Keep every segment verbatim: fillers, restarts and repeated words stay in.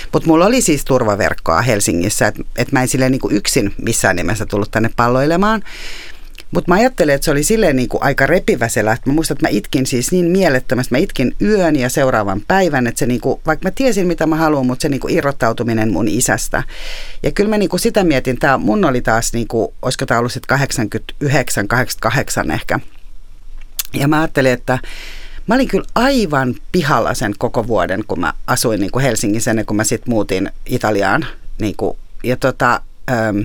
Mutta mulla oli siis turvaverkkoa Helsingissä, että et mä en silleen niin kuin yksin missään nimessä tullut tänne palloilemaan. Mutta mä ajattelen, että se oli silleen niin kuin aika repivä se lähtö. Mä muistan, että mä itkin siis niin mielettömästi. Mä itkin yön ja seuraavan päivän, että se niin kuin, vaikka mä tiesin mitä mä haluan, mutta se niin kuin irrottautuminen mun isästä. Ja kyllä mä niin kuin sitä mietin, tää mun oli taas, niin kuin, olisiko tää ollut sitten kahdeksankymmentäyhdeksän kahdeksankymmentäkahdeksan ehkä. Ja mä ajattelin, että mä olin kyllä aivan pihalla sen koko vuoden, kun mä asuin niin kuin Helsingissä, ennen kuin mä sitten muutin Italiaan. Niin kuin, ja tota... Ähm,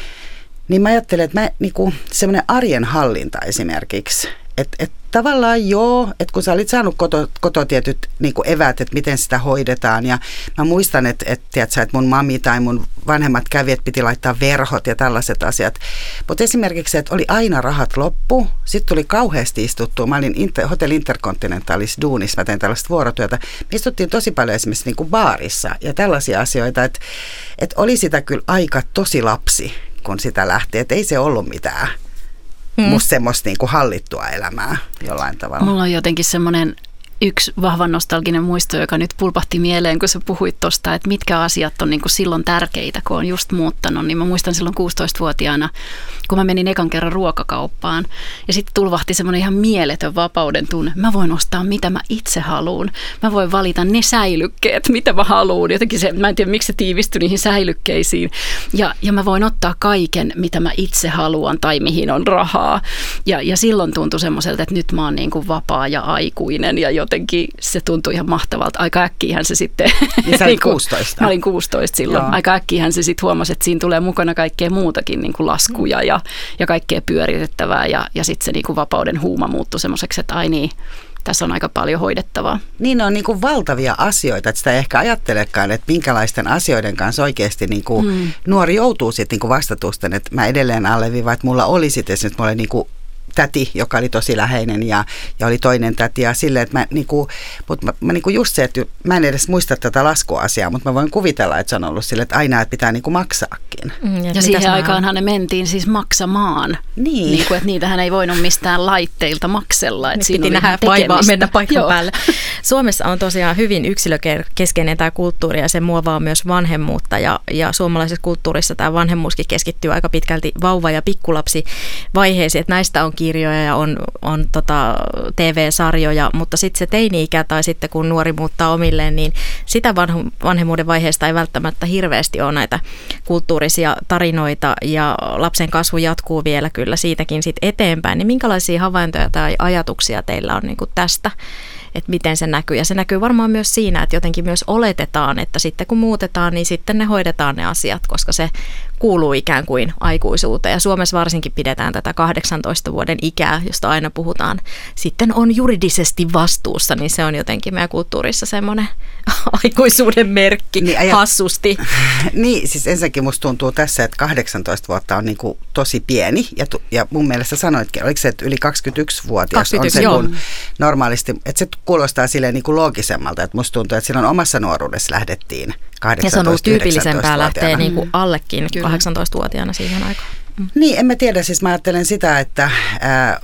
Niin mä ajattelen, että mä, niinku, semmoinen arjen hallinta esimerkiksi, että et tavallaan joo, että kun sä olit saanut koto, koto tietyt niinku eväät, että miten sitä hoidetaan ja mä muistan, että et, tiedätkö, että mun mami tai mun vanhemmat kävi, että piti laittaa verhot ja tällaiset asiat, mutta esimerkiksi, että oli aina rahat loppu, sitten tuli kauheasti istuttua, mä olin inter, Hotel Intercontinentalis duunissa, mä tein tällaista vuorotyötä, me istuttiin tosi paljon esimerkiksi niinku baarissa ja tällaisia asioita, että et oli sitä kyllä aika tosi lapsi, kun sitä lähti, että ei se ollut mitään hmm. musta semmoista niinku hallittua elämää jollain tavalla. Mulla on jotenkin semmoinen yksi vahvan nostalginen muisto, joka nyt pulpahti mieleen, kun sä puhuit tuosta, että mitkä asiat on niinku silloin tärkeitä, kun on just muuttanut. Niin mä muistan silloin kuusitoistavuotiaana, kun mä menin ekan kerran ruokakauppaan ja sitten tulvahti semmoinen ihan mieletön vapauden tunne. Mä voin ostaa mitä mä itse haluun. Mä voin valita ne säilykkeet, mitä mä haluun. Jotenkin se, mä en tiedä, miksi se tiivistyi niihin säilykkeisiin. Ja, ja mä voin ottaa kaiken, mitä mä itse haluan tai mihin on rahaa. Ja, ja silloin tuntui semmoiselta, että nyt mä oon niin kuin vapaa ja aikuinen ja jotenkin se tuntui ihan mahtavalta. Aika äkkiähän se sitten... Ja sä olit kuusitoista. Mä olin kuusitoista silloin. Joo. Aika äkkiähän se sitten huomasi, että siinä tulee mukana kaikkea muutakin, niin kuin laskuja ja, ja kaikkea pyöritettävää. Ja, ja sitten se niin kuin vapauden huuma muuttui semmoiseksi, että ai niin, tässä on aika paljon hoidettavaa. Niin, ne on niin kuin valtavia asioita, että sitä ei ehkä ajattelekaan, että minkälaisten asioiden kanssa oikeasti niin kuin mm. nuori joutuu sitten niin kuin vastatusten. Että mä edelleen alleviivaan, että mulla oli sitten esimerkiksi, mulla oli niin kuin täti, joka oli tosi läheinen ja, ja oli toinen täti ja silleen, että mä, niinku, mutta mä, mä niinku just se, että mä en edes muista tätä laskuasiaa, mutta mä voin kuvitella, että se on ollut silleen, että aina että pitää niinku maksaakin. Mm, ja ja siihen aikaanhan ne mentiin siis maksamaan. Niin. Niin kuin, että niitähän ei voinut mistään laitteilta maksella. Että piti nähdä vaivaa mennä paikan Joo. päälle. Suomessa on tosiaan hyvin yksilökeskeinen tämä kulttuuri ja se muovaa myös vanhemmuutta ja, ja suomalaisessa kulttuurissa tämä vanhemmuuskin keskittyy aika pitkälti vauva- ja pikkulapsivaiheisiin, että näistä on kirjoja ja on, on tota T V-sarjoja, mutta sitten se teini-ikä tai sitten kun nuori muuttaa omilleen, niin sitä vanhu, vanhemmuuden vaiheesta ei välttämättä hirveästi ole näitä kulttuurisia tarinoita ja lapsen kasvu jatkuu vielä kyllä siitäkin sitten eteenpäin. Niin minkälaisia havaintoja tai ajatuksia teillä on niin kuin tästä, että miten se näkyy? Ja se näkyy varmaan myös siinä, että jotenkin myös oletetaan, että sitten kun muutetaan, niin sitten ne hoidetaan ne asiat, koska se kuuluu ikään kuin aikuisuuteen. Ja Suomessa varsinkin pidetään tätä kahdeksantoista vuoden ikää, josta aina puhutaan. Sitten on juridisesti vastuussa, niin se on jotenkin meidän kulttuurissa semmoinen aikuisuuden merkki niin, ajat... hassusti. Niin, siis ensinnäkin musta tuntuu tässä, että kahdeksantoista vuotta on niin kuin tosi pieni. Ja, tu- ja mun mielestä sanoitkin, oliko se, että yli kaksikymmentäyksivuotias on se, kun normaalisti, että se kuulostaa silleen niin kuin loogisemmalta. Että musta tuntuu, että silloin omassa nuoruudessa lähdettiin kahdeksantoista ja se on ollut tyypillisempää lähteä niin kuin mm. allekin kahdeksantoistavuotiaana siihen aikaan. Mm. Niin, en mä tiedä. Siis mä ajattelen sitä, että äh,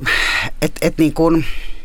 et, et niin kuin,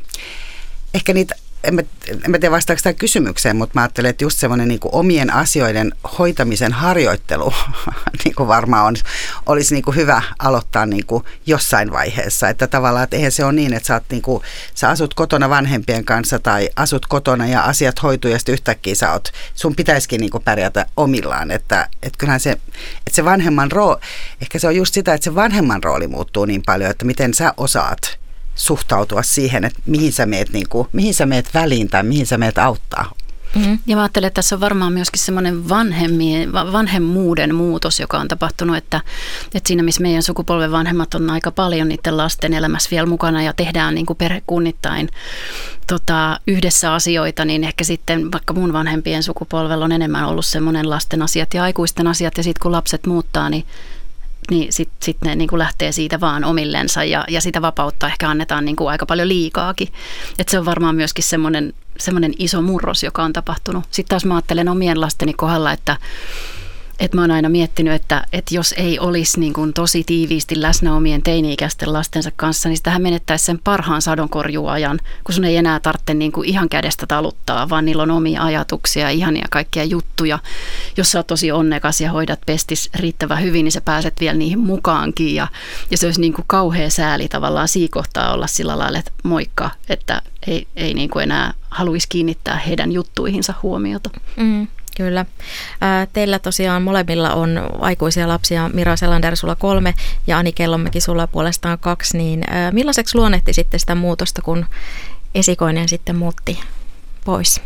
ehkä niitä, en mä, en mä tiedä vastaako tämä kysymykseen, mutta mä ajattelen, että just semmoinen niin kuin omien asioiden hoitamisen harjoittelu niin kuin varmaan on, olisi niin kuin hyvä aloittaa niin kuin jossain vaiheessa. Että tavallaan, että eihän se ole niin, että sä, oot niin kuin, sä asut kotona vanhempien kanssa tai asut kotona ja asiat hoituu ja sitten yhtäkkiä sä oot, sun pitäisikin niin kuin pärjätä omillaan. Että, että kyllähän se, että se vanhemman rooli, ehkä se on just sitä, että se vanhemman rooli muuttuu niin paljon, että miten sä osaat suhtautua siihen, että mihin sä meet, niin kuin, mihin sä meet väliin tai mihin sä meet auttaa. Mm-hmm. Ja mä ajattelen, että tässä on varmaan myöskin semmoinen vanhemmuuden muutos, joka on tapahtunut, että, että siinä missä meidän sukupolven vanhemmat on aika paljon niiden lasten elämässä vielä mukana ja tehdään niin kuin perhekunnittain tota, yhdessä asioita, niin ehkä sitten vaikka mun vanhempien sukupolvella on enemmän ollut semmoinen lasten asiat ja aikuisten asiat ja sitten kun lapset muuttaa, niin niin sitten sit ne niin kuin lähtee siitä vaan omillensa ja, ja sitä vapautta ehkä annetaan niin kuin aika paljon liikaakin. Et se on varmaan myöskin semmoinen, semmoinen iso murros, joka on tapahtunut. Sitten taas mä ajattelen omien lasteni kohdalla, että, että mä oon aina miettinyt, että, että jos ei olisi niin kuin tosi tiiviisti läsnä omien teini-ikäisten lastensa kanssa, niin sitähän menettäisi sen parhaan sadonkorjuajan, kun sun ei enää tarvitse niin kuin ihan kädestä taluttaa, vaan niillä on omia ajatuksia, ihania kaikkia juttuja. Jos sä oot tosi onnekas ja hoidat pestis riittävän hyvin, niin sä pääset vielä niihin mukaankin. Ja, ja se olisi niin kuin kauhea sääli tavallaan siikohtaa olla sillä lailla, että moikka, että ei, ei niin kuin enää haluaisi kiinnittää heidän juttuihinsa huomiota. Mm. Kyllä. Teillä tosiaan molemmilla on aikuisia lapsia, Mira Selander sulla kolme ja Ani Kellonmäki sulla puolestaan kaksi, niin millaiseksi luonnehti sitten sitä muutosta, kun esikoinen sitten muutti pois?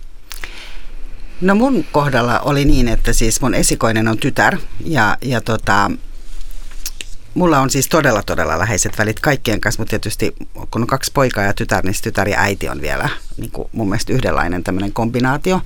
No mun kohdalla oli niin, että siis mun esikoinen on tytär ja, ja tota, mulla on siis todella todella läheiset välit kaikkien kanssa, mutta tietysti kun on kaksi poikaa ja tytär, niin tytär ja äiti on vielä niin kuin mun mielestä yhdenlainen tämmöinen kombinaatio.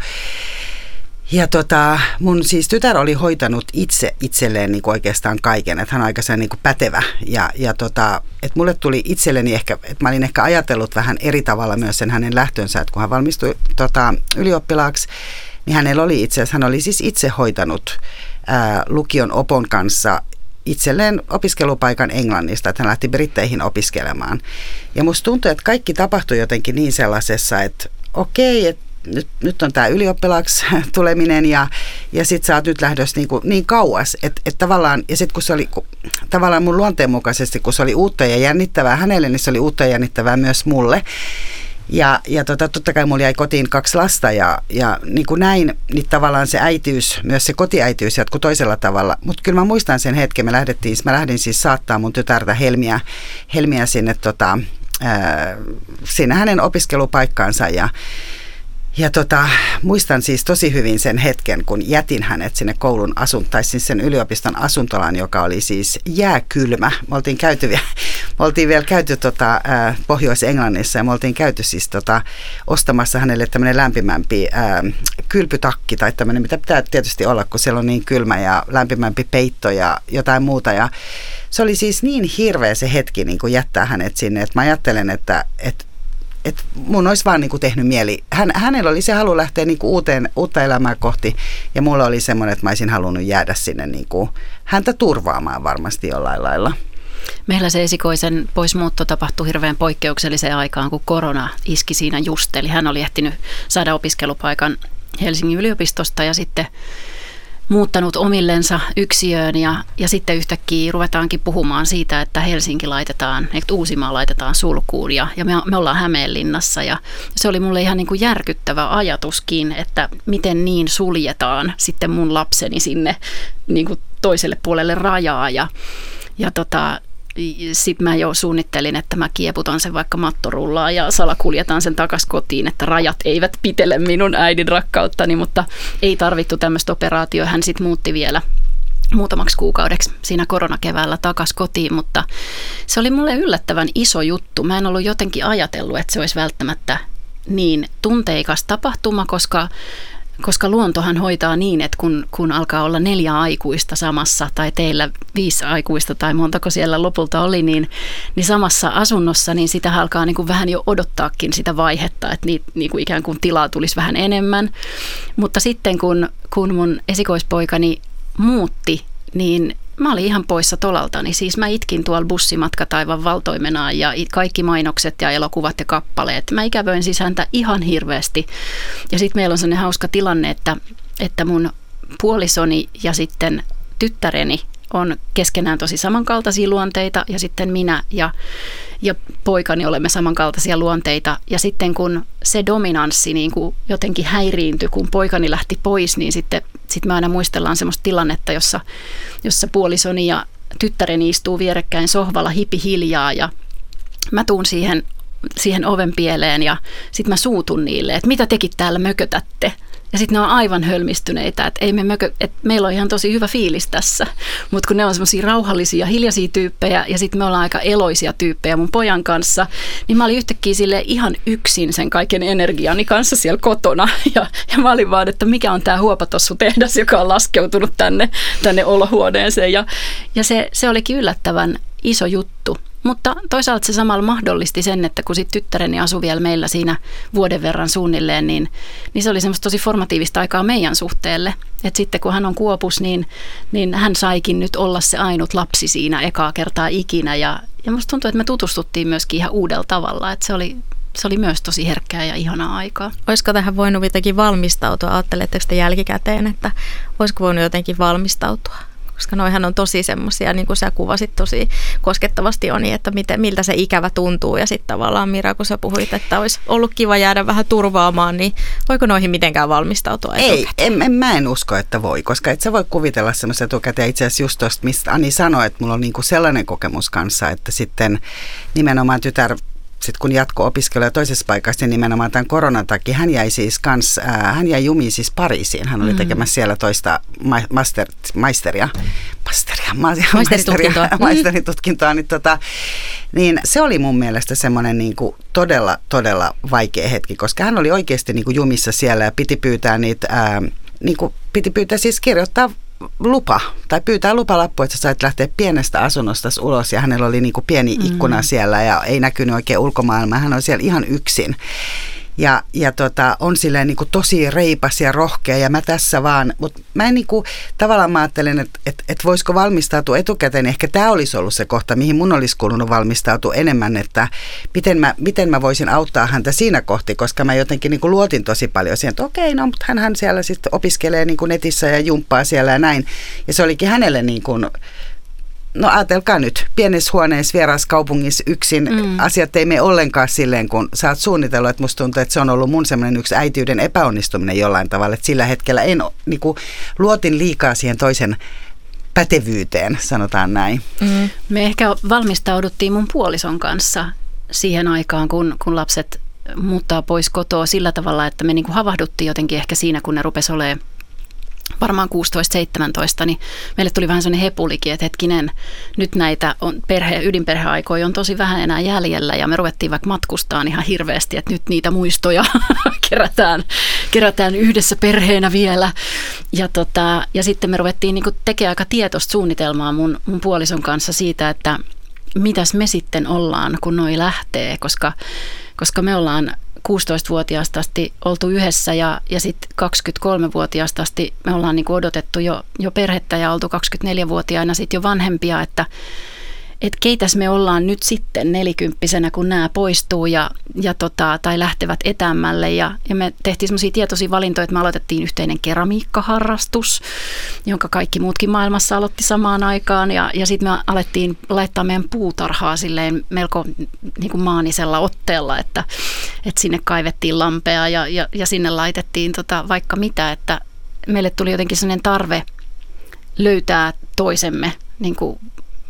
Ja tota, mun siis tytär oli hoitanut itse itselleen niin kuin oikeastaan kaiken, että hän on aika niin kuin pätevä. Ja, ja tota, että mulle tuli itselleni ehkä, että mä olin ehkä ajatellut vähän eri tavalla myös sen hänen lähtönsä, että kun hän valmistui tota, ylioppilaaksi, niin hänellä oli itse asiassa, hän oli siis itse hoitanut ää, lukion opon kanssa itselleen opiskelupaikan Englannista, että hän lähti Britteihin opiskelemaan. Ja musta tuntui, että kaikki tapahtui jotenkin niin sellaisessa, että okei, että Nyt, nyt on tämä ylioppilaaksi tuleminen ja, ja sit sä oot nyt lähdössä niin, kuin, niin kauas, että et tavallaan, ja sit kun se oli kun, tavallaan mun luonteen mukaisesti, kun se oli uutta ja jännittävää hänelle, niin se oli uutta ja jännittävää myös mulle. Ja, ja tota, totta kai mulla jäi kotiin kaksi lasta ja, ja niin kuin näin, niin tavallaan se äitiys, myös se kotiäitiys jatkui toisella tavalla. Mutta kyllä mä muistan sen hetken, me lähdettiin, mä lähdin siis saattaa mun tytärtä Helmiä, Helmiä sinne, tota, ää, sinne hänen opiskelupaikkaansa ja Ja tota, muistan siis tosi hyvin sen hetken, kun jätin hänet sinne koulun asun, tai siis sen yliopiston asuntolaan, joka oli siis jääkylmä. Me oltiin, käyty, me oltiin vielä käyty tota, äh, Pohjois-Englannissa ja me oltiin käyty siis tota, ostamassa hänelle tämmöinen lämpimämpi äh, kylpytakki tai tämmöinen, mitä pitää tietysti olla, kun siellä on niin kylmä ja lämpimämpi peitto ja jotain muuta. Ja se oli siis niin hirveä se hetki niin kuin jättää hänet sinne, että mä ajattelen, että, että että mun olisi vaan niin kuin tehnyt mieli. Hän, hänellä oli se halu lähteä niin kuin uuteen, uutta elämää kohti ja mulla oli semmoinen, että mä olisin halunnut jäädä sinne niin kuin häntä turvaamaan varmasti jollain lailla. Meillä se esikoisen poismuutto tapahtui hirveän poikkeukselliseen aikaan, kun korona iski siinä just. Eli hän oli ehtinyt saada opiskelupaikan Helsingin yliopistosta ja sitten muuttanut omillensa yksiöön ja, ja sitten yhtäkkiä ruvetaankin puhumaan siitä, että Helsinki laitetaan, että Uusimaa laitetaan sulkuun ja, ja me, me ollaan Hämeenlinnassa ja se oli mulle ihan niin kuin järkyttävä ajatuskin, että miten niin suljetaan sitten mun lapseni sinne niin kuin toiselle puolelle rajaa ja, ja tota, sitten mä jo suunnittelin, että mä kieputan sen vaikka mattorullaan ja salakuljetan sen takas kotiin, että rajat eivät pitele minun äidin rakkauttani, mutta ei tarvittu tämmöistä operaatioa. Hän sitten muutti vielä muutamaksi kuukaudeksi siinä koronakeväällä takas kotiin, mutta se oli mulle yllättävän iso juttu. Mä en ollut jotenkin ajatellut, että se olisi välttämättä niin tunteikas tapahtuma, koska Koska luontohan hoitaa niin, että kun, kun alkaa olla neljä aikuista samassa tai teillä viisi aikuista tai montako siellä lopulta oli, niin, niin samassa asunnossa, niin sitä alkaa niin kuin vähän jo odottaakin sitä vaihetta, että niitä, niin kuin ikään kuin tilaa tulisi vähän enemmän. Mutta sitten kun, kun mun esikoispoikani muutti, niin mä olin ihan poissa tolaltani. Siis mä itkin tuolla bussimatkataivan valtoimenaan ja kaikki mainokset ja elokuvat ja kappaleet. Mä ikävöin siis häntä ihan hirveästi. Ja sitten meillä on sellainen hauska tilanne, että, että mun puolisoni ja sitten tyttäreni on keskenään tosi samankaltaisia luonteita ja sitten minä ja, ja poikani olemme samankaltaisia luonteita. Ja sitten kun se dominanssi niin kuin jotenkin häiriintyi, kun poikani lähti pois, niin sitten sit me aina muistellaan semmoista tilannetta, jossa, jossa puolisoni ja tyttäreni istuu vierekkäin sohvalla hipi hiljaa ja mä tuun siihen, siihen oven pieleen ja sitten mä suutun niille, että mitä tekin täällä mökötätte. Ja sitten ne on aivan hölmistyneitä, että ei me mökö, että meillä on ihan tosi hyvä fiilis tässä, mutta kun ne on semmoisia rauhallisia, hiljaisia tyyppejä ja sitten me ollaan aika eloisia tyyppejä mun pojan kanssa, niin mä olin yhtäkkiä sille ihan yksin sen kaiken energiani kanssa siellä kotona ja, ja mä olin vaan, että mikä on tämä huopatossu tehdas, joka on laskeutunut tänne, tänne olohuoneeseen ja, ja se, se olikin yllättävän iso juttu. Mutta toisaalta se samalla mahdollisti sen, että kun sitten tyttäreni asui vielä meillä siinä vuoden verran suunnilleen, niin, niin se oli semmoista tosi formatiivista aikaa meidän suhteelle. Että sitten kun hän on Kuopus, niin, niin hän saikin nyt olla se ainut lapsi siinä ekaa kertaa ikinä. Ja, ja musta tuntuu, että me tutustuttiin myöskin ihan uudella tavalla, että se oli... Se oli myös tosi herkkää ja ihanaa aikaa. Olisiko tähän voinut jotenkin valmistautua? Ajatteletteko te jälkikäteen, että olisiko voinut jotenkin valmistautua? Koska noihän on tosi semmoisia, niin kuin sä kuvasit tosi koskettavasti on, että miten, miltä se ikävä tuntuu. Ja sitten tavallaan Mira, kun sä puhuit, että olisi ollut kiva jäädä vähän turvaamaan, niin voiko noihin mitenkään valmistautua etukäteen? Ei, en, en, mä en usko, että voi, koska et sä voi kuvitella semmoista etukäteen. Itse asiassa just tuosta, mistä Ani sanoi, että mulla on niinku sellainen kokemus kanssa, että sitten nimenomaan tytär... Sitten kun jatko-opiskeluja toisessa paikassa, niin nimenomaan tämän koronan takia hän jäi siis kans, ää, hän jäi jumiin siis Pariisiin. Hän oli tekemässä siellä toista ma- master, maisteria, masteria, ma- maisteritutkintoa. maisteritutkintoa, niin, tota, niin se oli mun mielestä semmoinen niin kuin todella, todella vaikea hetki, koska hän oli oikeasti niin kuin jumissa siellä ja piti pyytää niitä, ää, niin kuin piti pyytää siis kirjoittaa lupa tai pyytää lupalappu, että sä sait lähteä pienestä asunnosta ulos ja hänellä oli niin kuin pieni ikkuna mm. siellä ja ei näkynyt oikein ulkomaailmaa. Hän on siellä ihan yksin ja, ja tota, on silleen niin kuin tosi reipas ja rohkea ja mä tässä vaan, mutta mä en niin kuin, tavallaan mä ajattelen, että, että, että voisiko valmistautua etukäteen. Ehkä tämä olisi ollut se kohta, mihin mun olisi kuulunut valmistautua enemmän, että miten mä, miten mä voisin auttaa häntä siinä kohti, koska mä jotenkin niin kuin luotin tosi paljon siihen, että okei, no mutta hänhän siellä sitten opiskelee niin kuin netissä ja jumppaa siellä ja näin. Ja se olikin hänelle niin kuin, no ajatelkaa nyt, pienessä huoneessa vieraassa kaupungissa yksin, mm. asiat ei mene ollenkaan silleen, kun sä oot suunnitellut, että musta tuntuu, että se on ollut mun semmoinen yksi äitiyden epäonnistuminen jollain tavalla, että sillä hetkellä en niin kuin, luotin liikaa siihen toisen pätevyyteen, sanotaan näin. Mm. Me ehkä valmistauduttiin mun puolison kanssa siihen aikaan, kun, kun lapset muuttaa pois kotoa sillä tavalla, että me niin kuin havahduttiin jotenkin ehkä siinä, kun ne rupesi olemaan varmaan kuusitoista seitsemäntoista, niin meille tuli vähän sellainen hepulikin, että hetkinen, nyt näitä on perhe- ydinperheaikoja on tosi vähän enää jäljellä ja me ruvettiin vaikka matkustaan ihan hirveästi, että nyt niitä muistoja kerätään, kerätään yhdessä perheenä vielä. Ja, tota, ja sitten me ruvettiin niin kuin tekemään aika tietoista suunnitelmaa mun, mun puolison kanssa siitä, että mitäs me sitten ollaan, kun noi lähtee, koska, koska me ollaan kuusitoistavuotiaasta asti oltu yhdessä ja, ja sitten kaksikymmentäkolmevuotiaasta asti me ollaan niinku odotettu jo, jo perhettä ja oltu kaksikymmentäneljävuotiaana sitten jo vanhempia, että et keitäs me ollaan nyt sitten nelikymppisenä, kun nämä poistuu ja, ja tota, tai lähtevät etäämmälle ja, ja me tehtiin semmoisia tietoisia valintoja, että me aloitettiin yhteinen keramiikkaharrastus, jonka kaikki muutkin maailmassa aloitti samaan aikaan ja, ja sitten me alettiin laittaa meidän puutarhaa silleen melko niin kuin maanisella otteella, että, että sinne kaivettiin lampea ja, ja, ja sinne laitettiin tota, vaikka mitä, että meille tuli jotenkin sellainen tarve löytää toisemme niin kuin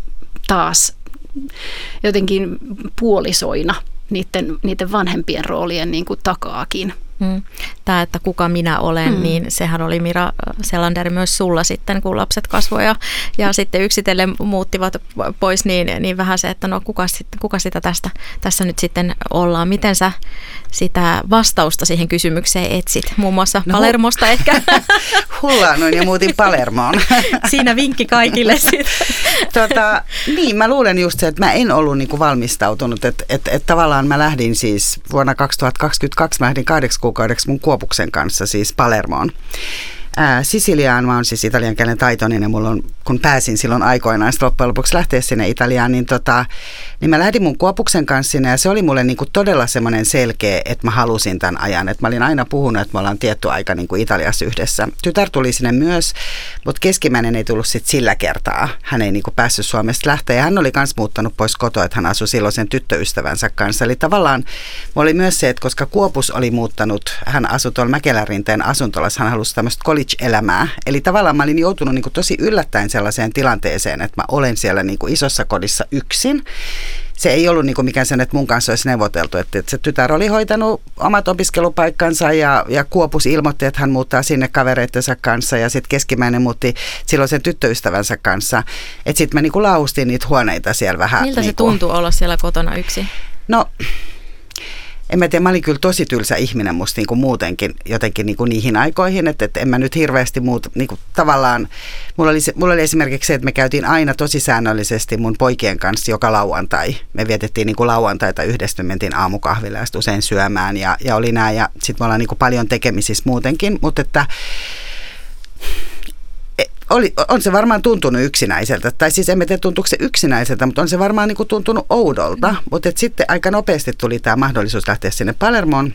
taas jotenkin puolisoina niiden, niiden vanhempien roolien niin kuin takaakin. Mm. Tämä, että kuka minä olen, mm. niin sehän oli Mira Selander myös sulla sitten, kun lapset kasvoivat ja, ja sitten yksitellen muuttivat pois, niin, niin vähän se, että no kuka, kuka sitä tästä, tässä nyt sitten ollaan. Miten sä sitä vastausta siihen kysymykseen etsit? Muun muassa no, Palermosta hu- ehkä. Hullaannuin ja muutin Palermoon. Siinä vinkki kaikille sitten. Tota, niin, mä luulen just se, että mä en ollut niinku valmistautunut, että et, et tavallaan mä lähdin siis vuonna kaksituhattakaksikymmentäkaksi, mä lähdin kahdeksi kuukaudeksi mun Kuopuksen kanssa siis Palermoon. Ää, Sisiliaan, mä oon siis italiankielinen taitoinen ja mulla on, kun pääsin silloin aikoinaan loppujen lopuksi lähteä sinne Italiaan, niin, tota, niin mä lähdin mun Kuopuksen kanssa sinne ja se oli mulle niinku todella semmoinen selkeä, että mä halusin tämän ajan. Että mä olin aina puhunut, että me ollaan tietty aika niinku Italiassa yhdessä. Tytär tuli sinne myös, mutta keskimmäinen ei tullut sit sillä kertaa. Hän ei niinku päässyt Suomesta lähteä ja hän oli myös muuttanut pois kotoa, että hän asui silloin sen tyttöystävänsä kanssa. Eli tavallaan oli myös se, että koska Kuopus oli muuttanut, hän asui tuolla Mäkelärinteen asuntolassa, hän halusi tämmöistä college-elämää. Eli tavallaan mä olin joutunut niinku tosi yllättäen sellaiseen tilanteeseen, että mä olen siellä niinku isossa kodissa yksin. Se ei ollut niinku mikään sen, että mun kanssa olisi neuvoteltu. Että, että se tytär oli hoitanut omat opiskelupaikkansa ja, ja Kuopus ilmoitti, että hän muuttaa sinne kavereittensa kanssa ja sitten keskimmäinen muutti silloin sen tyttöystävänsä kanssa. Että sitten mä niinku laustin niitä huoneita siellä vähän. Miltä niinku, se tuntui olla siellä kotona yksin? No... en mä tiedä, mä olin kyllä tosi tylsä ihminen musta niin kuin muutenkin jotenkin niin kuin niihin aikoihin, että, että en mä nyt hirveästi muut, niin kuin tavallaan, mulla oli, se, mulla oli esimerkiksi se, että me käytiin aina tosi säännöllisesti mun poikien kanssa joka lauantai. Me vietettiin niin kuin lauantaita yhdessä, me mentiin aamukahville ja sitten usein syömään ja, ja oli nää ja sitten me ollaan niin kuin paljon tekemisissä muutenkin, mutta että Oli, on se varmaan tuntunut yksinäiseltä, tai siis emme tiedä tuntuuko se yksinäiseltä, mutta on se varmaan niin kuin tuntunut oudolta, mutta sitten aika nopeasti tuli tämä mahdollisuus lähteä sinne Palermoon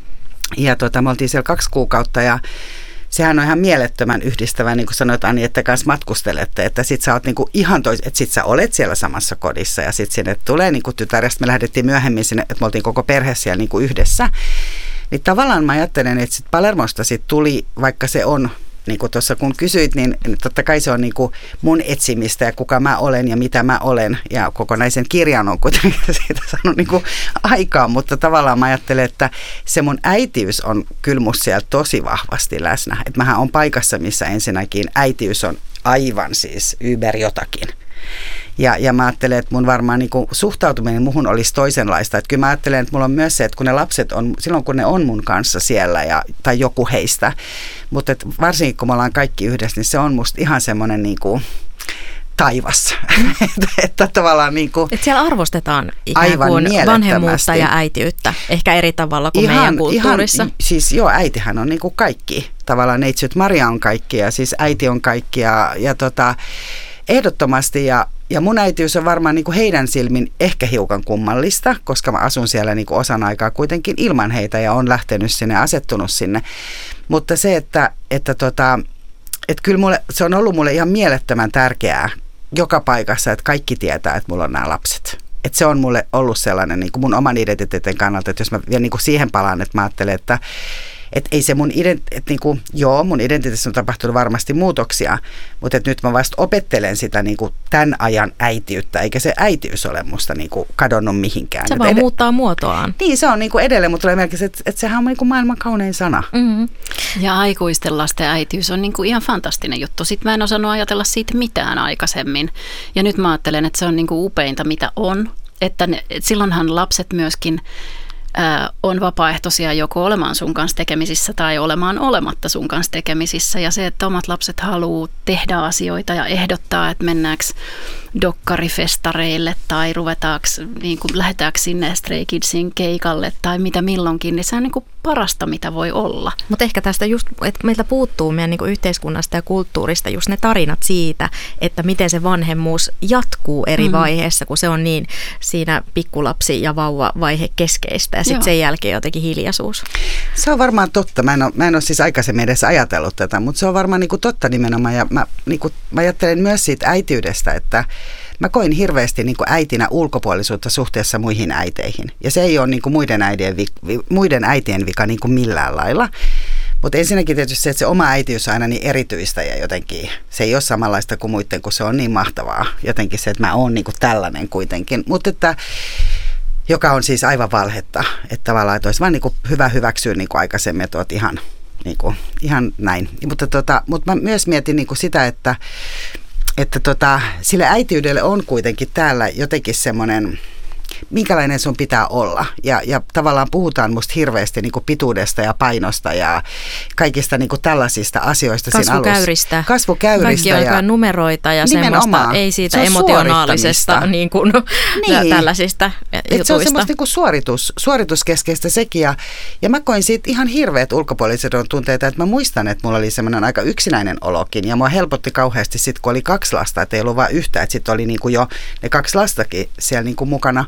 ja tota, me oltiin siellä kaksi kuukautta ja sehän on ihan mielettömän yhdistävä, niin kuin sanoit Ani, että kanssa matkustelette, että sit sä oot niin kuin ihan tois, että sit sä olet siellä samassa kodissa ja sit sinne tulee niin kuin tytär, ja me lähdettiin myöhemmin sinne, että me oltiin koko perhe siellä niin kuin yhdessä, niin tavallaan mä ajattelen, että sit Palermosta sit tuli, vaikka se on niin kuin tuossa kun kysyit, niin totta kai se on niin kuin mun etsimistä ja kuka mä olen ja mitä mä olen. Ja kokonaisen kirjan on kuitenkin siitä saanut niin kuin aikaa, mutta tavallaan mä ajattelen, että se mun äitiys on kyllä musta siellä tosi vahvasti läsnä. Että mähän on paikassa, missä ensinnäkin äitiys on aivan siis yber jotakin. Ja, ja mä ajattelen, että mun varmaan niin kuin suhtautuminen muhun olisi toisenlaista. Että kyllä mä ajattelen, että mulla on myös se, että kun ne lapset on, silloin kun ne on mun kanssa siellä ja, tai joku heistä, mutta että varsinkin kun me ollaan kaikki yhdessä, niin se on musta ihan semmoinen niin kuin taivas. että, että tavallaan niin kuin että siellä arvostetaan ikään kuin vanhemmuutta ja äitiyttä, ehkä eri tavalla kuin ihan, meidän kulttuurissa. Ihan, siis joo, äitihän on niin kuin kaikki. Tavallaan neitsyt Maria on kaikki ja siis äiti on kaikki ja, ja tota, ehdottomasti ja Ja mun äitiys on varmaan niin kuin heidän silmin ehkä hiukan kummallista, koska mä asun siellä niin kuin osan aikaa kuitenkin ilman heitä ja on lähtenyt sinne, asettunut sinne. Mutta se, että, että, tota, että kyllä mulle, se on ollut mulle ihan mielettömän tärkeää joka paikassa, että kaikki tietää, että mulla on nämä lapset. Että se on mulle ollut sellainen niin kuin mun oman identiteetin kannalta, että jos mä vielä niin kuin siihen palaan, että mä ajattelen, että Että ei se mun identiteetti, niinku, joo, mun identiteetissä on tapahtunut varmasti muutoksia, mutta et nyt mä vasta opettelen sitä niinku tämän ajan äitiyttä, eikä se äitiys ole musta niinku kadonnut mihinkään. Se et vaan ed- muuttaa muotoaan. Niin, se on niinku edelleen, mutta tulee merkiksi, että et sehän on niinku maailman kaunein sana. Mm-hmm. Ja aikuisten lasten äitiys on niinku ihan fantastinen juttu. Sitten mä en osannut ajatella siitä mitään aikaisemmin. Ja nyt mä ajattelen, että se on niinku upeinta, mitä on. Että ne, et silloinhan lapset myöskin on vapaaehtoisia joko olemaan sun kanssa tekemisissä tai olemaan olematta sun kanssa tekemisissä. Ja se, että omat lapset haluaa tehdä asioita ja ehdottaa, että mennäänkö dokkarifestareille tai ruvetaanko, niin kuin, lähdetäänkö sinne Stray Kidsin keikalle tai mitä milloinkin, niin se on niin kuin parasta, mitä voi olla. Mutta ehkä tästä just, että meiltä puuttuu meidän niin kuin yhteiskunnasta ja kulttuurista just ne tarinat siitä, että miten se vanhemmuus jatkuu eri mm. vaiheessa, kun se on niin siinä pikkulapsi- ja vauva-vaihe keskeistä ja sitten sen jälkeen jotenkin hiljaisuus. Se on varmaan totta. Mä en ole, mä en ole siis aikaisemmin edes ajatellut tätä, mutta se on varmaan niin kuin totta nimenomaan. Ja mä, niin kuin, mä ajattelen myös siitä äitiydestä, että mä koin hirveästi niin kuin äitinä ulkopuolisuutta suhteessa muihin äiteihin. Ja se ei ole niin kuin muiden, äidien, muiden äitien vika niin kuin millään lailla. Mutta ensinnäkin tietysti se, että se oma äitiys on aina niin erityistä ja jotenkin se ei ole samanlaista kuin muiden, kun se on niin mahtavaa. Jotenkin se, että mä oon niin kuin tällainen kuitenkin. Mutta että joka on siis aivan valhetta, että tavallaan että olisi vaan niin kuin hyvä hyväksyä niin kuin aikaisemmin, että olet ihan, niin kuin, ihan näin. Mutta, tota, mutta mä myös mietin niin kuin sitä, että, että tota, sille äitiydelle on kuitenkin täällä jotenkin semmoinen, minkälainen sun pitää olla. Ja, ja tavallaan puhutaan musta hirveästi niin kuin pituudesta ja painosta ja kaikista niin kuin tällaisista asioista siinä alussa. Kasvukäyristä. Kasvukäyristä. Kaikki on numeroita ja semmoista, ei siitä emotionaalisesta niin kuin, niin. tällaisista jutuista. Se on semmoista niin kuin suoritus, suorituskeskeistä sekin. Ja, ja mä koin siitä ihan hirveät ulkopuoliset tunteita, että mä muistan, että mulla oli semmoinen aika yksinäinen olokin. Ja mua helpotti kauheasti sitten, kun oli kaksi lasta, että ei ollut vaan yhtä. Että sitten oli niin kuin jo ne kaksi lastakin siellä niin kuin mukana.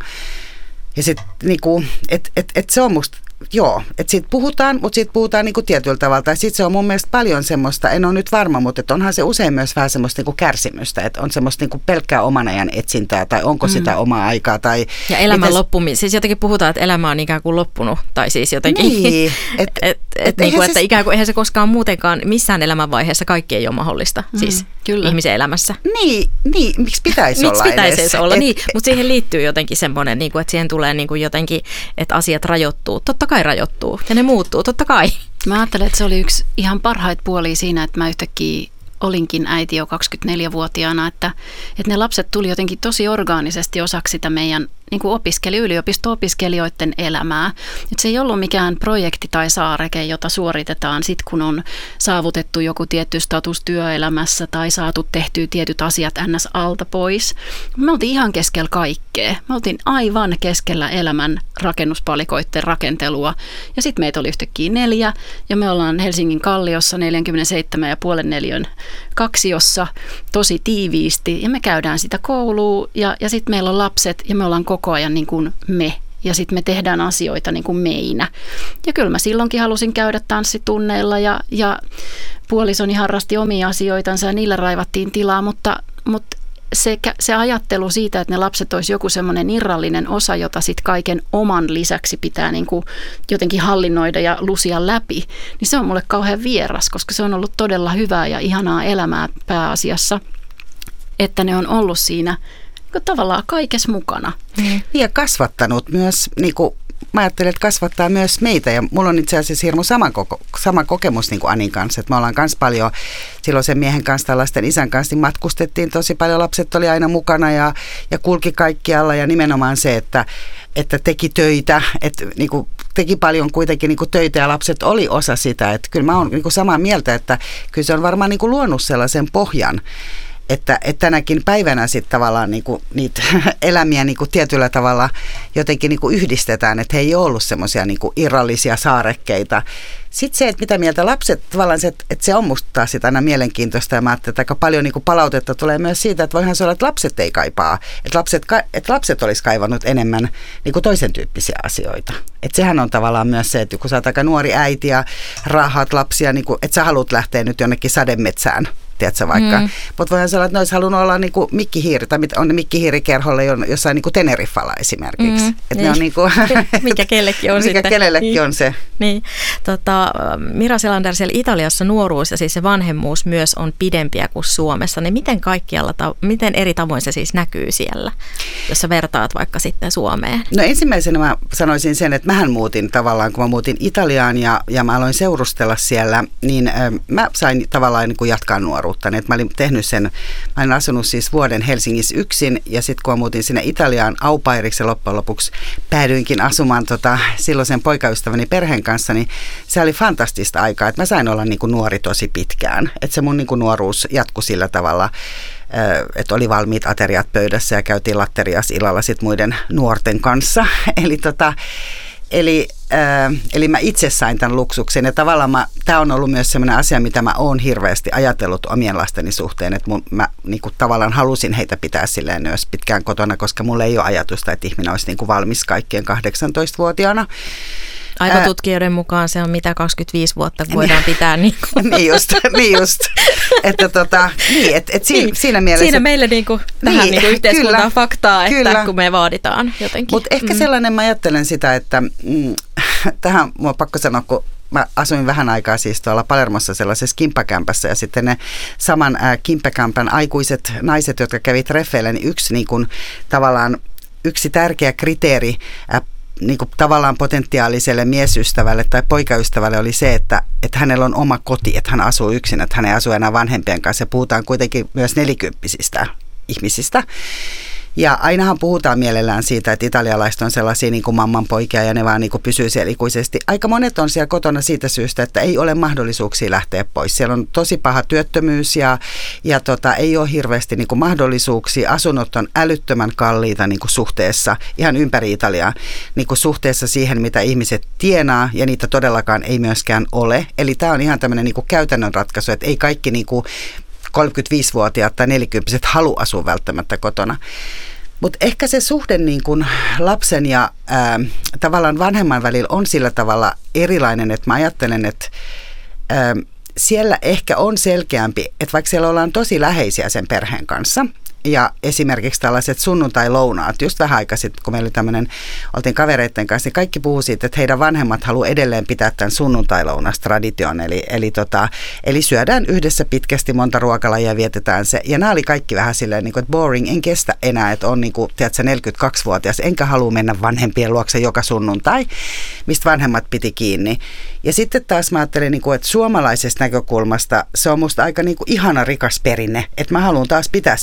Ja sitten niinku, että et, et se on musta, joo, että siitä puhutaan, mutta siitä puhutaan niinku tietyllä tavalla. Tai sitten se on mun mielestä paljon semmoista, en ole nyt varma, mutta et onhan se usein myös vähän semmoista niinku kärsimystä. Että on semmoista niinku pelkkää oman ajan etsintää tai onko mm. sitä omaa aikaa. Tai ja elämän miten loppuminen, siis jotenkin puhutaan, että elämä on ikään kuin loppunut. Tai siis jotenkin, niin, et, et, et, et, niinku, että se ikään kuin eihän se koskaan muutenkaan missään elämänvaiheessa kaikki ei ole mahdollista. Mm. Siis Kyllä. ihmisen elämässä. Niin, niin miksi pitäisi olla Miksi pitäisi edes? olla, et, niin, mutta siihen liittyy jotenkin semmoinen, niin kuin, että siihen tulee niin kuin jotenkin, että asiat rajoittuu. Totta kai rajoittuu ja ne muuttuu, totta kai. Mä ajattelen, että se oli yksi ihan parhaita puolia siinä, että mä yhtäkkiä olinkin äiti jo kaksikymmentäneljävuotiaana, että, että ne lapset tuli jotenkin tosi orgaanisesti osaksi sitä meidän niin kuin opiskeli, yliopisto-opiskelijoiden elämää. Et se ei ollut mikään projekti tai saareke, jota suoritetaan sitten, kun on saavutettu joku tietty status työelämässä tai saatu tehtyä tietyt asiat ns. Alta pois. Me oltiin ihan keskellä kaikkea. Me oltiin aivan keskellä elämän rakennuspalikoiden rakentelua. Ja sitten meitä oli yhtäkkiä neljä ja me ollaan Helsingin Kalliossa neljäkymmentäseitsemän ja puolen neliön kaksiossa tosi tiiviisti ja me käydään sitä koulua ja, ja sitten meillä on lapset ja me ollaan koko ajan niin kuin me ja sitten me tehdään asioita niin kuin meinä. Ja kyllä mä silloinkin halusin käydä tanssitunneilla ja, ja puolisoni harrasti omia asioitansa ja niillä raivattiin tilaa, mutta, mutta se, se ajattelu siitä, että ne lapset olisi joku semmoinen irrallinen osa, jota sitten kaiken oman lisäksi pitää niin kuin jotenkin hallinnoida ja lusia läpi, niin se on mulle kauhean vieras, koska se on ollut todella hyvää ja ihanaa elämää pääasiassa, että ne on ollut siinä niin tavallaan kaikessa mukana. Mm. Ja kasvattanut myös, niin kuin mä ajattelen, että kasvattaa myös meitä ja mulla on itse asiassa hirmu sama, koko, sama kokemus niin kuin Anin kanssa, että me ollaan myös paljon silloin sen miehen kanssa tai lasten isän kanssa, niin matkustettiin tosi paljon, lapset oli aina mukana ja, ja kulki kaikkialla ja nimenomaan se, että, että teki töitä, että niin kuin teki paljon kuitenkin niin kuin töitä ja lapset oli osa sitä, että kyllä mä oon niin kuin samaa mieltä, että kyllä se on varmaan niin kuin luonut sellaisen pohjan, Että, että tänäkin päivänä sitten tavallaan niinku niitä elämiä niinku tietyllä tavalla jotenkin niinku yhdistetään, että he ei ole ollut semmoisia niinku irrallisia saarekkeita. Sitten se, että mitä mieltä lapset, tavallaan se, että se on musta taas sit aina mielenkiintoista ja mä ajattelin, että aika paljon niinku palautetta tulee myös siitä, että voihan se olla, että lapset ei kaipaa, että lapset, että lapset olisi kaivannut enemmän niinku toisen tyyppisiä asioita. Että sehän on tavallaan myös se, että kun sä oot aika nuori äiti ja raahaat lapsia, niinku, että sä haluat lähteä nyt jonnekin sademetsään. Tiedätkö vaikka, mm. mutta voihan sanoa, että ne olisi halunnut olla niin kuin mikkihiiri, tai on ne mikkihiirikerholle jossain niin kuin Teneriffalla esimerkiksi. Mm, että niin. Ne on niin kuin, mikä kellekin on mikä sitten. kenellekin niin. on se. Niin. Tota, Mira Selander, siellä Italiassa nuoruus ja siis se vanhemmuus myös on pidempiä kuin Suomessa. Niin miten kaikkialla, miten eri tavoin se siis näkyy siellä, jos sä vertaat vaikka sitten Suomeen? No ensimmäisenä mä sanoisin sen, että mähän muutin tavallaan, kun mä muutin Italiaan ja, ja mä aloin seurustella siellä, niin äh, mä sain tavallaan niin kuin jatkaa nuoruutta. Että mä olin tehnyt sen, mä olin asunut siis vuoden Helsingissä yksin ja sitten kun mä muutin sinne Italiaan au pairiksi ja loppujen lopuksi päädyinkin asumaan tota, silloisen poikaystäväni perheen kanssa, niin se oli fantastista aikaa, että mä sain olla niin kuin nuori tosi pitkään. Että se mun niin kuin nuoruus jatkui sillä tavalla, että oli valmiit ateriat pöydässä ja käytiin latterias illalla sit muiden nuorten kanssa. Eli tota, Eli, äh, eli mä itse sain tämän luksuksen ja tavallaan tämä on ollut myös sellainen asia, mitä mä oon hirveästi ajatellut omien lasteni suhteen, että mun, mä niinku, tavallaan halusin heitä pitää silleen myös pitkään kotona, koska mulla ei ole ajatusta, että ihminen olisi niinku valmis kaikkien kahdeksantoistavuotiaana. Aivotutkijoiden mukaan se on mitä kaksikymmentäviisi vuotta, kun voidaan pitää niin kuin. niin just, niin just. Että tota, niin, et, et siinä, niin. siinä mielessä. Siinä meille niin kuin, tähän niin, niin kuin yhteiskuntaan kyllä, faktaa, että kyllä. kun me vaaditaan jotenkin. Mutta ehkä mm. sellainen, mä ajattelen sitä, että mm, tähän mun on pakko sanoa, kun mä asuin vähän aikaa siis tuolla Palermossa sellaisessa kimppakämpässä ja sitten ne saman äh, kimppakämpän aikuiset naiset, jotka kävi treffeillä, niin yksi niin kuin, tavallaan yksi tärkeä kriteeri äh, niin kuin tavallaan potentiaaliselle miesystävälle tai poikaystävälle oli se, että, että hänellä on oma koti, että hän asuu yksin, että hän ei asu enää vanhempien kanssa. Ja puhutaan kuitenkin myös nelikymppisistä ihmisistä. Ja ainahan puhutaan mielellään siitä, että italialaiset on sellaisia niin kuin mammanpoikia ja ne vaan niin kuin pysyy siellä ikuisesti. Aika monet on siellä kotona siitä syystä, että ei ole mahdollisuuksia lähteä pois. Siellä on tosi paha työttömyys ja, ja tota, ei ole hirveästi niin kuin mahdollisuuksia. Asunnot on älyttömän kalliita niin kuin suhteessa, ihan ympäri Italiaa, niin kuin suhteessa siihen, mitä ihmiset tienaa ja niitä todellakaan ei myöskään ole. Eli tämä on ihan tämmöinen niin kuin käytännön ratkaisu, että ei kaikki niin kuin kolmekymmentäviisivuotiaat tai nelikymppiset halua asua välttämättä kotona. Mutta ehkä se suhde niin kun lapsen ja ää, tavallaan vanhemman välillä on sillä tavalla erilainen, että mä ajattelen, että ää, siellä ehkä on selkeämpi, että vaikka siellä ollaan tosi läheisiä sen perheen kanssa, ja esimerkiksi tällaiset sunnuntai-lounaat, just vähän aikaa sitten, kun meillä oli tämmöinen, oltiin kavereiden kanssa, niin kaikki puhuu siitä, että heidän vanhemmat haluaa edelleen pitää tämän sunnuntai-lounas-tradition, eli, eli, tota, eli syödään yhdessä pitkästi monta ruokalajia ja vietetään se. Ja nämä oli kaikki vähän silleen, niin kuin, että boring, en kestä enää, että on niin kuin, tiedätkö, neljäkymmentäkaksivuotias, enkä halua mennä vanhempien luokse joka sunnuntai, mistä vanhemmat piti kiinni. Ja sitten taas mä ajattelin, niin kuin, että suomalaisesta näkökulmasta se on musta aika niin kuin ihana rikas perinne, että mä haluan taas pitää siitä kiinni.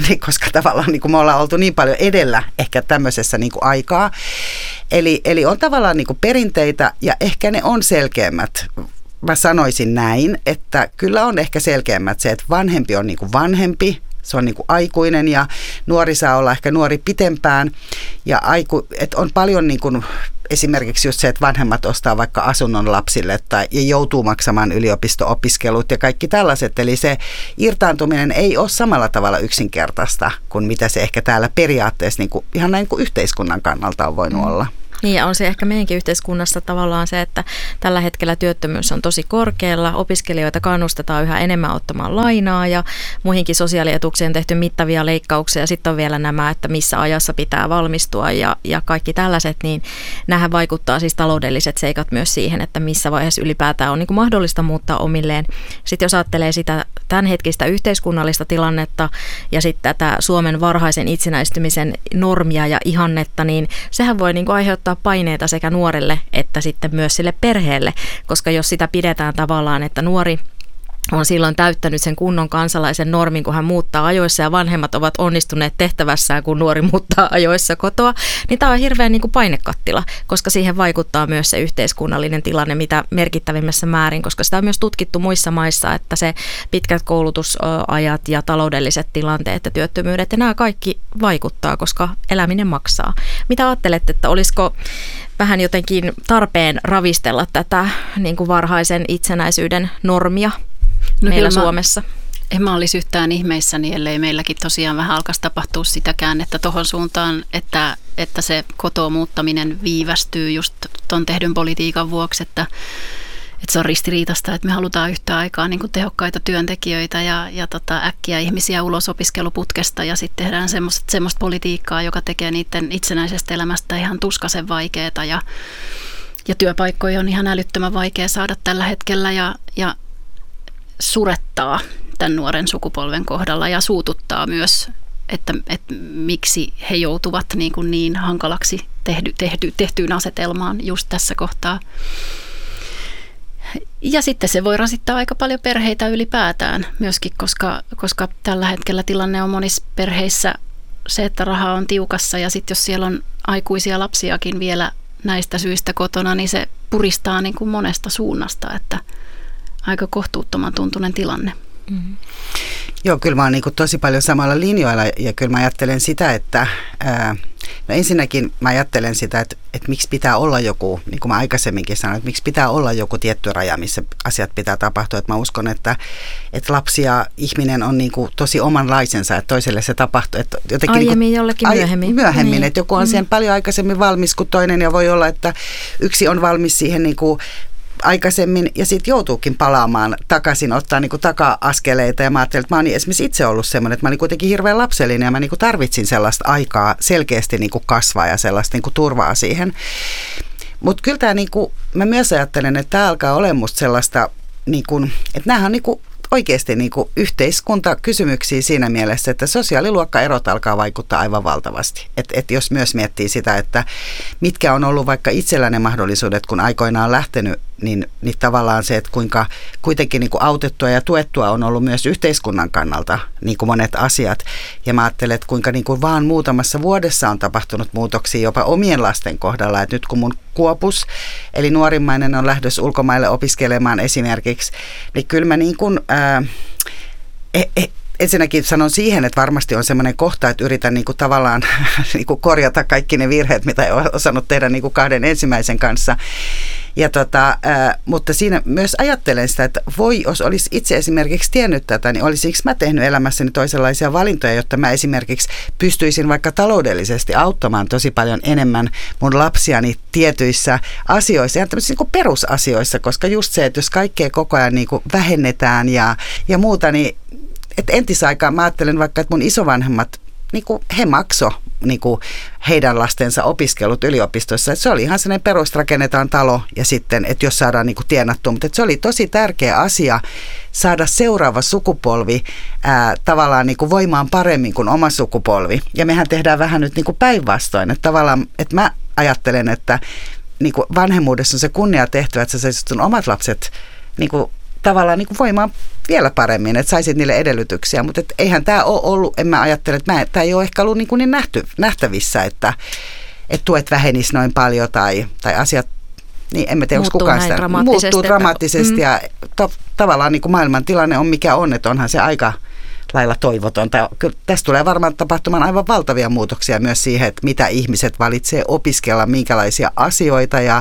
koska tavallaan niin kuin me ollaan oltu niin paljon edellä ehkä tämmöisessä niin kuin aikaa. Eli, eli on tavallaan niin kuin perinteitä ja ehkä ne on selkeämmät. Mä sanoisin näin, että kyllä on ehkä selkeämmät se, että vanhempi on niin kuin vanhempi. Se on niin kuin aikuinen ja nuori saa olla ehkä nuori pitempään. Ja aiku, että on paljon niin kuin esimerkiksi just se, että vanhemmat ostaa vaikka asunnon lapsille tai ja joutuu maksamaan yliopisto-opiskelut ja kaikki tällaiset. Eli se irtaantuminen ei ole samalla tavalla yksinkertaista kuin mitä se ehkä täällä periaatteessa niin kuin, ihan näin kuin yhteiskunnan kannalta on voinut olla. Niin ja on se ehkä meidänkin yhteiskunnassa tavallaan se, että tällä hetkellä työttömyys on tosi korkealla, opiskelijoita kannustetaan yhä enemmän ottamaan lainaa ja muihinkin sosiaalietuuksiin on tehty mittavia leikkauksia ja sitten on vielä nämä, että missä ajassa pitää valmistua ja, ja kaikki tällaiset, niin nämähän vaikuttaa siis taloudelliset seikat myös siihen, että missä vaiheessa ylipäätään on niin kuin mahdollista muuttaa omilleen. Sitten jos ajattelee sitä tämänhetkistä yhteiskunnallista tilannetta ja sitten tätä Suomen varhaisen itsenäistymisen normia ja ihannetta, niin sehän voi niin kuin aiheuttaa paineita sekä nuorelle että sitten myös sille perheelle, koska jos sitä pidetään tavallaan, että nuori on silloin täyttänyt sen kunnon kansalaisen normin, kun hän muuttaa ajoissa ja vanhemmat ovat onnistuneet tehtävässään, kun nuori muuttaa ajoissa kotoa, niin tämä on hirveän niin kuin painekattila, koska siihen vaikuttaa myös se yhteiskunnallinen tilanne, mitä merkittävimmässä määrin, koska sitä on myös tutkittu muissa maissa, että se pitkät koulutusajat ja taloudelliset tilanteet ja työttömyydet ja nämä kaikki vaikuttaa, koska eläminen maksaa. Mitä ajattelette, että olisiko vähän jotenkin tarpeen ravistella tätä niin kuin varhaisen itsenäisyyden normia no meillä Suomessa? En mä olisi yhtään ihmeissäni, ellei meilläkin tosiaan vähän alkaisi tapahtua sitä käännettä tuohon suuntaan, että, että se kotoa muuttaminen viivästyy just ton tehdyn politiikan vuoksi, että, että se on ristiriitasta, että me halutaan yhtä aikaa niin kuin tehokkaita työntekijöitä ja, ja tota, äkkiä ihmisiä ulos opiskeluputkesta ja sitten tehdään semmoista, semmoista politiikkaa, joka tekee niiden itsenäisestä elämästä ihan tuskaisen vaikeaa ja, ja työpaikkoja on ihan älyttömän vaikea saada tällä hetkellä ja, ja surettaa tämän nuoren sukupolven kohdalla ja suututtaa myös, että, että miksi he joutuvat niin, kuin niin hankalaksi tehdy, tehdy, tehtyyn asetelmaan just tässä kohtaa. Ja sitten se voi rasittaa aika paljon perheitä ylipäätään myöskin, koska, koska tällä hetkellä tilanne on monissa perheissä se, että raha on tiukassa ja sitten jos siellä on aikuisia lapsiakin vielä näistä syistä kotona, niin se puristaa niin kuin monesta suunnasta, että aika kohtuuttoman tuntunen tilanne. Mm-hmm. Joo, kyllä mä oon niin kuin tosi paljon samalla linjoilla ja kyllä mä ajattelen sitä, että ää, no ensinnäkin mä ajattelen sitä, että, että miksi pitää olla joku, niin kuin mä aikaisemminkin sanoin, että miksi pitää olla joku tietty raja, missä asiat pitää tapahtua. Että mä uskon, että, että lapsi ja ihminen on niin kuin tosi omanlaisensa, että toiselle se tapahtuu. Että jotenkin aiemmin niin kuin, jollekin myöhemmin. Ai, myöhemmin, niin. Että joku on siihen mm. paljon aikaisemmin valmis kuin toinen ja voi olla, että yksi on valmis siihen niin kuin aikaisemmin ja sitten joutuukin palaamaan takaisin, ottaa niinku taka-askeleita ja mä ajattelin, että mä oon esimerkiksi itse ollut semmoinen, että mä olin kuitenkin hirveän lapsellinen ja mä niinku tarvitsin sellaista aikaa selkeästi niinku kasvaa ja sellaista niinku turvaa siihen. Mutta kyllä tämä, niinku, mä myös ajattelen, että tämä alkaa olemaan musta sellaista, niinku, että nämähän on niinku oikeasti niinku yhteiskuntakysymyksiä siinä mielessä, että sosiaaliluokkaerot alkaa vaikuttaa aivan valtavasti. Et, et jos myös miettii sitä, että mitkä on ollut vaikka itsellä ne mahdollisuudet, kun aikoinaan on lähtenyt, niin, niin tavallaan se, että kuinka kuitenkin niinku autettua ja tuettua on ollut myös yhteiskunnan kannalta niinku monet asiat. Ja mä ajattelen, että kuinka niinku vaan muutamassa vuodessa on tapahtunut muutoksia jopa omien lasten kohdalla. Et nyt kun mun Kuopus, eli nuorimmainen on lähdössä ulkomaille opiskelemaan esimerkiksi, niin kyllä mä niin kuin, ää, e, e, ensinnäkin sanon siihen, että varmasti on semmoinen kohta, että yritän niin kuin tavallaan niin kuin korjata kaikki ne virheet, mitä en ole osannut tehdä niin kuin kahden ensimmäisen kanssa. Ja tota, ää, mutta siinä myös ajattelen sitä, että voi, jos olisi itse esimerkiksi tiennyt tätä, niin olisinko mä tehnyt elämässäni toisenlaisia valintoja, jotta mä esimerkiksi pystyisin vaikka taloudellisesti auttamaan tosi paljon enemmän mun lapsiani tietyissä asioissa, ja tämmöisissä niin kuin perusasioissa, koska just se, että jos kaikkea koko ajan niin kuin vähennetään ja, ja muuta, niin että entisaikaan mä ajattelen vaikka, että mun isovanhemmat, niin kuin he makso niin kuin heidän lastensa opiskelut yliopistossa. Että se oli ihan sellainen perus, rakennetaan talo ja sitten, että jos saadaan niin kuin tienattua. Mutta se oli tosi tärkeä asia saada seuraava sukupolvi ää, tavallaan niin kuin voimaan paremmin kuin oma sukupolvi. Ja mehän tehdään vähän nyt niin kuin päinvastoin. Että tavallaan, että mä ajattelen, että niin kuin vanhemmuudessa on se kunnia tehtävä, että sä saisit sun omat lapset niin kuin tavallaan niin kuin voimaan vielä paremmin, että saisit niille edellytyksiä, mutta et eihän tämä ole ollut, en mä ajattele, että tämä ei ole ehkä ollut niin, kuin niin nähty, nähtävissä, että et tuet vähenisi noin paljon tai, tai asiat, niin en mä tiedä, onko kukaan sitä muuttuu dramaattisesti että, ja to, tavallaan niin kuin maailman tilanne on mikä on, että onhan se aika lailla toivotonta. Kyllä tästä tulee varmaan tapahtumaan aivan valtavia muutoksia myös siihen, että mitä ihmiset valitsee opiskella, minkälaisia asioita ja,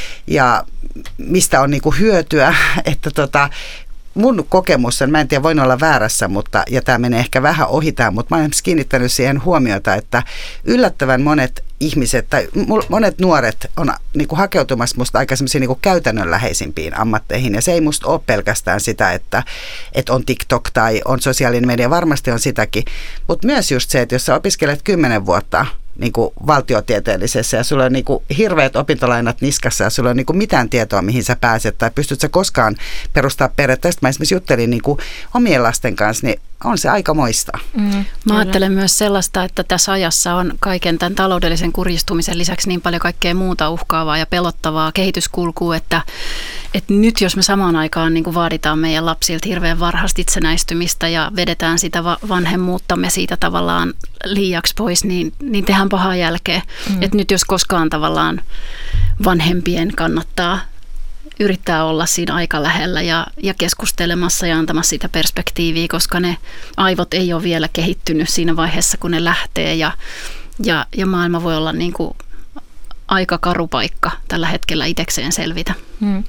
ja mistä on niin kuin hyötyä, että tota, mun kokemus on, mä en tiedä, voin olla väärässä, mutta, ja tämä menee ehkä vähän ohi tämä, mutta mä olen kiinnittänyt siihen huomiota, että yllättävän monet ihmiset tai monet nuoret on niin kuin hakeutumassa musta aika semmoisiin niin kuin käytännönläheisimpiin ammatteihin, ja se ei musta ole pelkästään sitä, että, että on TikTok tai on sosiaalinen media, varmasti on sitäkin, mutta myös just se, että jos sä opiskelet kymmenen vuotta niin kuin valtiotieteellisessä ja sulla on niin kuin hirveät opintolainat niskassa ja sulla on niin kuin mitään tietoa, mihin sä pääset tai pystyt sä koskaan perustaa perhettä. Tästä mä esimerkiksi juttelin niin kuin omien lasten kanssa, niin on se aika moista. Mm, mä ajattelen myös sellaista, että tässä ajassa on kaiken tämän taloudellisen kurjistumisen lisäksi niin paljon kaikkea muuta uhkaavaa ja pelottavaa kehityskulkua, että, että nyt jos me samaan aikaan niin kuin vaaditaan meidän lapsilta hirveän varhaista itsenäistymistä ja vedetään sitä vanhemmuuttamme siitä tavallaan liiaksi pois, niin, niin tehdään pahaa jälkeen. Mm. Että nyt jos koskaan tavallaan vanhempien kannattaa yrittää olla siinä aika lähellä ja, ja keskustelemassa ja antamassa sitä perspektiiviä, koska ne aivot ei ole vielä kehittynyt siinä vaiheessa, kun ne lähtee ja, ja, ja maailma voi olla niin kuin aika karu paikka tällä hetkellä itsekseen selvitä. Hmm.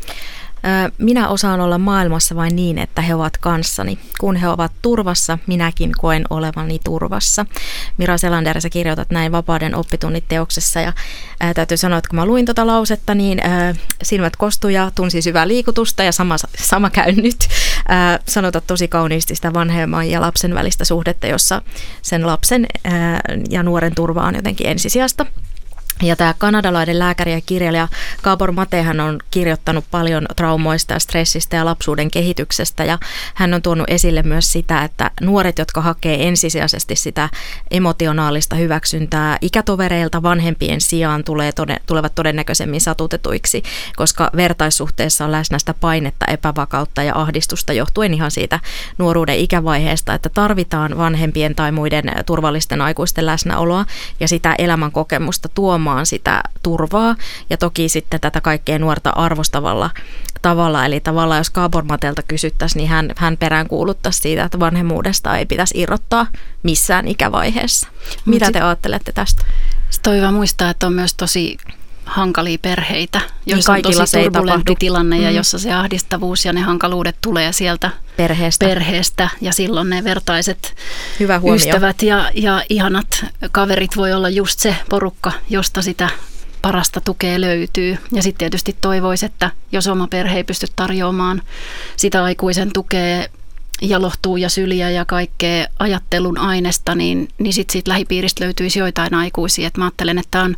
Minä osaan olla maailmassa vain niin, että he ovat kanssani. Kun he ovat turvassa, minäkin koen olevani turvassa. Mira Selander, sä kirjoitat näin Vapauden oppitunnit -teoksessa ja ää, täytyy sanoa, että kun mä luin tota lausetta, niin ää, silmät kostui ja tunsi syvää liikutusta ja sama, sama käy nyt. Ää, sanotat tosi kauniisti sitä vanhemman ja lapsen välistä suhdetta, jossa sen lapsen ää, ja nuoren turva on jotenkin ensisijasta. Ja tämä kanadalainen lääkäri ja kirjailija Gabor Matehan on kirjoittanut paljon traumoista ja stressistä ja lapsuuden kehityksestä ja hän on tuonut esille myös sitä, että nuoret, jotka hakee ensisijaisesti sitä emotionaalista hyväksyntää ikätovereilta vanhempien sijaan tulee tode, tulevat todennäköisemmin satutetuiksi, koska vertaissuhteessa on läsnä sitä painetta, epävakautta ja ahdistusta johtuen ihan siitä nuoruuden ikävaiheesta, että tarvitaan vanhempien tai muiden turvallisten aikuisten läsnäoloa ja sitä elämän kokemusta tuomaan sitä turvaa ja toki sitten tätä kaikkea nuorta arvostavalla tavalla. Eli tavallaan jos Gabor Matelta kysyttäisiin, niin hän, hän peräänkuuluttaisi siitä, että vanhemmuudesta ei pitäisi irrottaa missään ikävaiheessa. Mitä sit, te ajattelette tästä? Sitten on hyvä muistaa, että on myös tosi hankalia perheitä, joissa niin on tosi turbulentti tilanne ja mm. jossa se ahdistavuus ja ne hankaluudet tulee sieltä perheestä, perheestä ja silloin ne vertaiset ystävät ja, ja ihanat kaverit voi olla just se porukka, josta sitä parasta tukea löytyy. Ja sitten tietysti toivoisi, että jos oma perhe ei pysty tarjoamaan sitä aikuisen tukea ja lohtuu ja syliä ja kaikkea ajattelun aineesta, niin, niin sitten siitä lähipiiristä löytyisi joitain aikuisia. Et mä ajattelen, että tämä on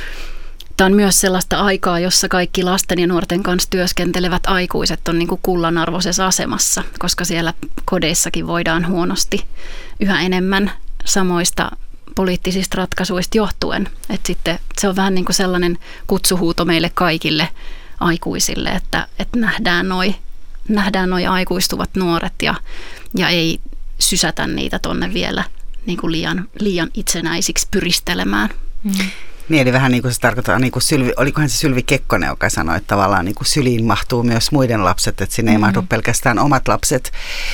Tämä on myös sellaista aikaa, jossa kaikki lasten ja nuorten kanssa työskentelevät aikuiset on niin kuin kullanarvoisessa asemassa, koska siellä kodeissakin voidaan huonosti yhä enemmän samoista poliittisista ratkaisuista johtuen. Et sitten se on vähän niin kuin sellainen kutsuhuuto meille kaikille aikuisille, että, että nähdään noi, nähdään noi aikuistuvat nuoret ja, ja ei sysätä niitä tonne vielä niin kuin liian, liian itsenäisiksi pyristelemään. Mm. Niin, eli vähän niin kuin se tarkoittaa, niin kuin Sylvi, olikohan se Sylvi Kekkonen, joka sanoi, että tavallaan niin kuin syliin mahtuu myös muiden lapset, että sinne ei mm-hmm. mahdu pelkästään omat lapset.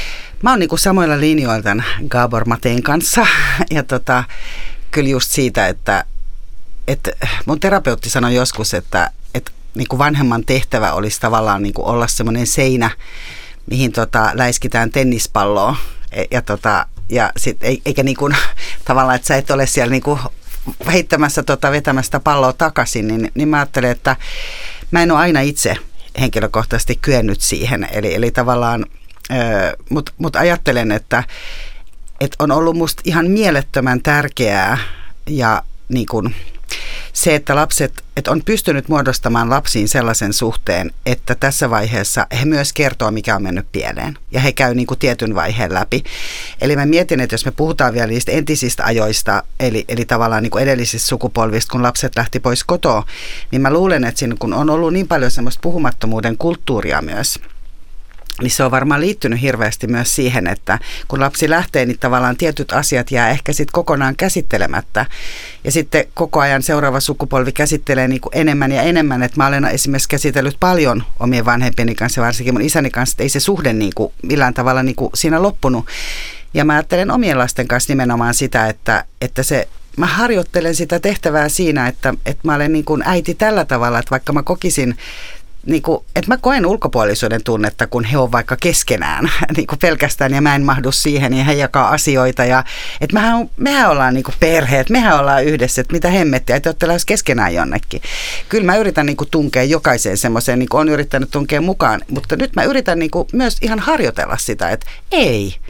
Mä oon niin kuin samoilla linjoilla tämän Gabor Mateen kanssa ja tota, kyllä just siitä, että, että mun terapeutti sanoi joskus, että, että niin kuin vanhemman tehtävä olisi tavallaan niin kuin olla semmoinen seinä, mihin tota, läiskitään tennispalloa ja, tota, ja sit, eikä niin kuin, tavallaan, että sä et ole siellä niin kuin heittämässä tota, vetämästä palloa takaisin, niin, niin mä ajattelen, että mä en ole aina itse henkilökohtaisesti kyennyt siihen. Eli, eli tavallaan, mutta mut ajattelen, että, että on ollut musta ihan mielettömän tärkeää ja niin kun, se, että lapset, että on pystynyt muodostamaan lapsiin sellaisen suhteen, että tässä vaiheessa he myös kertoo, mikä on mennyt pieleen. Ja he käy niin kuin tietyn vaiheen läpi. Eli mä mietin, että jos me puhutaan vielä niistä entisistä ajoista, eli, eli tavallaan niin kuin edellisistä sukupolvista, kun lapset lähti pois kotoa, niin mä luulen, että siinä kun on ollut niin paljon semmoista puhumattomuuden kulttuuria myös, niin se on varmaan liittynyt hirveästi myös siihen, että kun lapsi lähtee, niin tavallaan tietyt asiat jää ehkä sitten kokonaan käsittelemättä. Ja sitten koko ajan seuraava sukupolvi käsittelee niin kuin enemmän ja enemmän. Että mä olen esimerkiksi käsitellyt paljon omien vanhempieni kanssa, varsinkin mun isäni kanssa, että ei se suhde niin kuin millään tavalla niin kuin siinä loppunut. Ja mä ajattelen omien lasten kanssa nimenomaan sitä, että, että se, mä harjoittelen sitä tehtävää siinä, että, että mä olen niin kuin äiti tällä tavalla, että vaikka mä kokisin, niin kuin, että mä koen ulkopuolisuuden tunnetta, kun he on vaikka keskenään niin kuin pelkästään ja mä en mahdu siihen ja he jakaa asioita. Ja, että mehän, mehän ollaan niin kuin perheet, mehän ollaan yhdessä, että mitä hemmettiä, että olette lähes keskenään jonnekin. Kyllä mä yritän niin kuin tunkea jokaiseen semmoiseen, niin kuin olen yrittänyt tunkea mukaan, mutta nyt mä yritän niin kuin myös ihan harjoitella sitä, että ei.